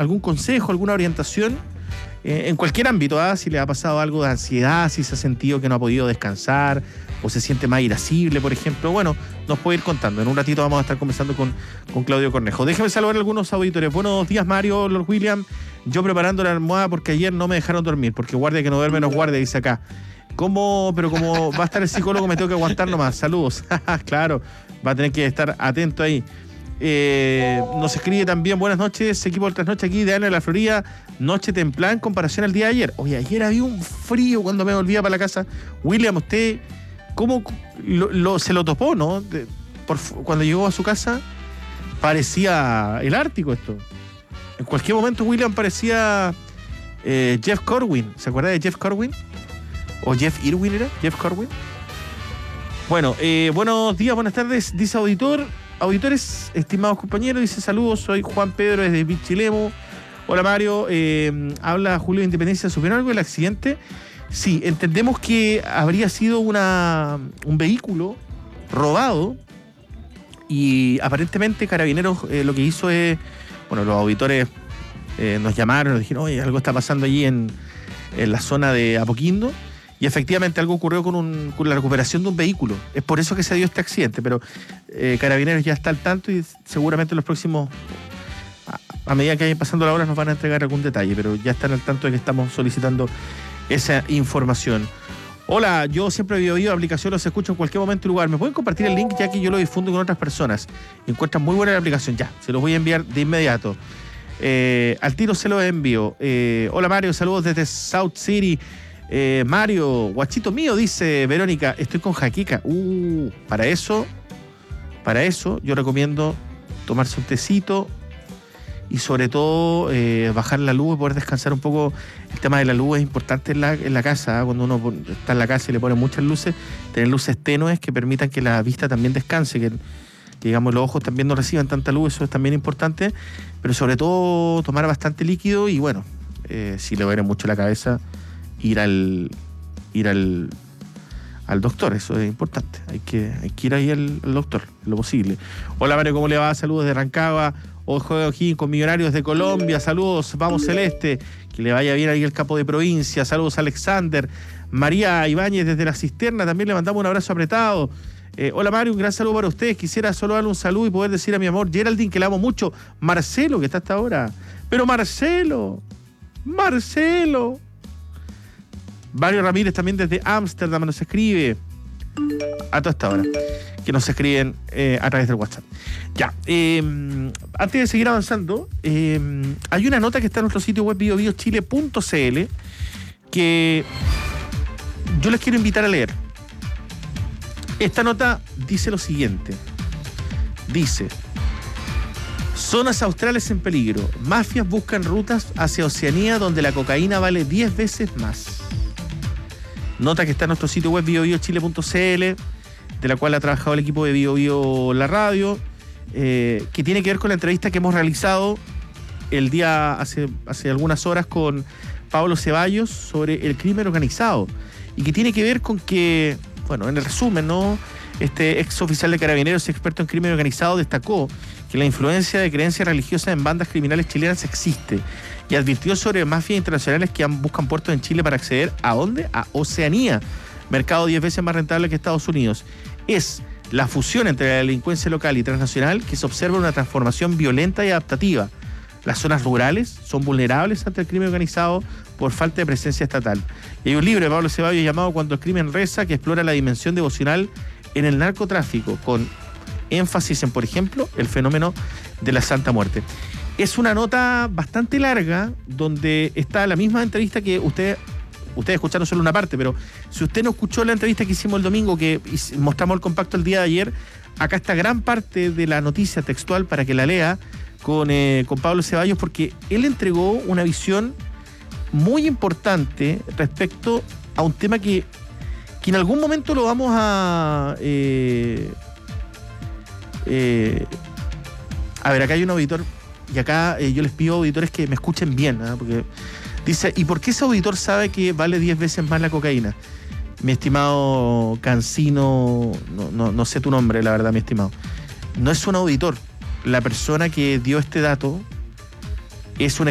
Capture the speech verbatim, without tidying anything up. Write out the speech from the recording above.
algún consejo, alguna orientación eh, en cualquier ámbito, ¿ah? Si le ha pasado algo de ansiedad, si se ha sentido que no ha podido descansar o se siente más irascible, por ejemplo, bueno, nos puede ir contando. En un ratito vamos a estar conversando con, con Claudio Cornejo. Déjeme saludar a algunos auditores. Buenos días, Mario, Lord William. Yo preparando la almohada porque ayer no me dejaron dormir, porque guardia que no duerme no guardia, dice acá. ¿Cómo? Pero como va a estar el psicólogo, me tengo que aguantar nomás. Saludos. Claro, va a tener que estar atento ahí. Eh, nos escribe también, buenas noches, equipo de Trasnoche aquí de Ana de la Florida, noche templada en comparación al día de ayer. Oye, ayer había un frío cuando me volvía para la casa. William, usted, ¿cómo lo, lo, se lo topó, no? De, por, cuando llegó a su casa, parecía el Ártico esto. En cualquier momento William parecía eh, Jeff Corwin. ¿Se acuerda de Jeff Corwin? ¿O Jeff Irwin era? ¿Jeff Corwin? Bueno, eh, buenos días, buenas tardes, dice auditor. Auditores, estimados compañeros, dice saludos, soy Juan Pedro desde Pichilemu. Hola Mario, eh, habla Julio de Independencia. ¿Supieron algo del accidente? Sí, entendemos que habría sido una, un vehículo robado y aparentemente Carabineros eh, lo que hizo es, bueno, los auditores eh, nos llamaron, nos dijeron, oye, algo está pasando allí en, en la zona de Apoquindo. Y efectivamente algo ocurrió con, un, con la recuperación de un vehículo. Es por eso que se dio este accidente, pero eh, Carabineros ya está al tanto y seguramente en los próximos, a, a medida que vayan pasando las horas, nos van a entregar algún detalle, pero ya están al tanto de que estamos solicitando esa información. Hola, yo siempre he oído la aplicación, los escucho en cualquier momento y lugar. ¿Me pueden compartir el link ya que yo lo difundo con otras personas? Encuentran muy buena la aplicación, ya, se los voy a enviar de inmediato. Eh, al tiro se los envío. Eh, hola Mario, saludos desde South City. Eh, Mario, guachito mío, dice Verónica, estoy con jaqueca. Uh, para eso, para eso yo recomiendo tomarse un tecito y sobre todo eh, bajar la luz y poder descansar un poco. El tema de la luz es importante en la, en la casa, ¿eh? Cuando uno está en la casa y le pone muchas luces, tener luces tenues que permitan que la vista también descanse, que, que digamos los ojos también no reciban tanta luz, eso es también importante, pero sobre todo tomar bastante líquido y bueno, eh, si le duele mucho la cabeza, ir al ir al, al doctor, eso es importante. Hay que, hay que ir ahí al, al doctor, lo posible. Hola Mario, ¿cómo le va? Saludos de Rancagua. Ojo de O'Higgins con Millonarios de Colombia. Saludos, vamos Celeste. Que le vaya bien ahí el capo de provincia. Saludos Alexander. María Ibáñez desde La Cisterna, también le mandamos un abrazo apretado. Eh, hola Mario, un gran saludo para ustedes. Quisiera solo darle un saludo y poder decir a mi amor Geraldine que la amo mucho. Marcelo, que está hasta ahora. Pero Marcelo, Marcelo. Mario Ramírez también desde Ámsterdam nos escribe a toda esta hora, que nos escriben eh, a través del WhatsApp. Ya, eh, antes de seguir avanzando, eh, hay una nota que está en nuestro sitio web bio bio chile punto c l que yo les quiero invitar a leer. Esta nota dice lo siguiente. Dice: zonas australes en peligro. Mafias buscan rutas hacia Oceanía donde la cocaína vale diez veces más. Nota que está en nuestro sitio web bio bio chile punto c l, de la cual ha trabajado el equipo de Bio Bio La Radio, eh, que tiene que ver con la entrevista que hemos realizado el día, hace, hace algunas horas, con Pablo Ceballos sobre el crimen organizado, y que tiene que ver con que, bueno, en el resumen, ¿no? Este ex oficial de Carabineros y experto en crimen organizado destacó que la influencia de creencias religiosas en bandas criminales chilenas existe y advirtió sobre mafias internacionales que buscan puertos en Chile para acceder ¿a dónde? A Oceanía, mercado diez veces más rentable que Estados Unidos. Es la fusión entre la delincuencia local y transnacional que se observa una transformación violenta y adaptativa. Las zonas rurales son vulnerables ante el crimen organizado por falta de presencia estatal. Y hay un libro de Pablo Ceballos llamado Cuando el crimen reza, que explora la dimensión devocional en el narcotráfico, con énfasis en, por ejemplo, el fenómeno de la Santa Muerte. Es una nota bastante larga, donde está la misma entrevista que usted, ustedes escucharon solo una parte, pero si usted no escuchó la entrevista que hicimos el domingo, que mostramos el compacto el día de ayer, acá está gran parte de la noticia textual para que la lea con, eh, con Pablo Ceballos, porque él entregó una visión muy importante respecto a un tema que, que en algún momento lo vamos a... Eh, eh, a ver, acá hay un auditor, y acá eh, yo les pido, auditores, que me escuchen bien, ¿eh? Porque dice, ¿y por qué ese auditor sabe que vale diez veces más la cocaína? Mi estimado Cancino, no, no, no sé tu nombre, la verdad, mi estimado. No es un auditor. La persona que dio este dato es un